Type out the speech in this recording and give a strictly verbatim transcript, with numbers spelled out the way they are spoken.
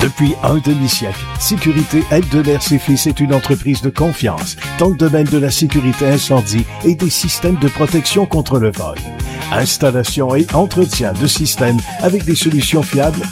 Depuis un demi-siècle, Sécurité Eldeler et Fils est une entreprise de confiance dans le domaine de la sécurité incendie et des systèmes de protection contre le vol. Installation et entretien de systèmes avec des solutions fiables